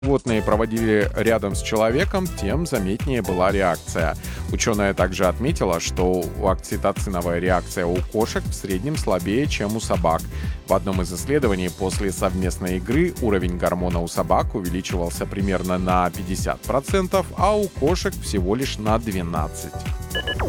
Животные проводили рядом с человеком, тем заметнее была реакция. Ученая также отметила, что окситоциновая реакция у кошек в среднем слабее, чем у собак. В одном из исследований после совместной игры уровень гормона у собак увеличивался примерно на 50%, а у кошек всего лишь на 12%.